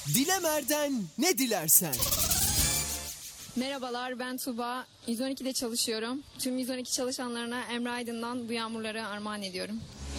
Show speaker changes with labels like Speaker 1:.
Speaker 1: Dilemer'den ne dilersen.
Speaker 2: Merhabalar, ben Tuba. 112'de çalışıyorum. Tüm 112 çalışanlarına Emre Aydın'dan bu yağmurları armağan ediyorum.